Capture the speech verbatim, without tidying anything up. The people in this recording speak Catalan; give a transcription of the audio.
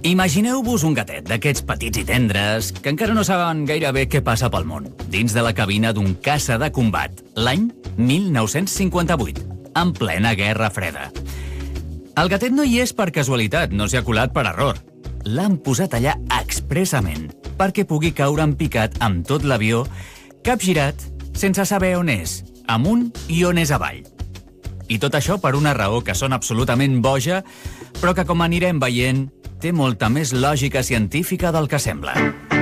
Imagineu-vos un gatet d'aquests petits i tendres que encara no saben gaire bé què passa pel món, dins de la cabina d'un caça de combat, l'any mil nou-cents cinquanta-vuit, en plena Guerra Freda. El gatet no hi és per casualitat, no s'hi ha colat per error. L'han posat allà expressament perquè pugui caure en picat amb tot l'avió, capgirat, sense saber on és, amunt i on és avall. I tot això per una raó que sona absolutament boja, però que, com anirem veient, té molta més lògica científica del que sembla.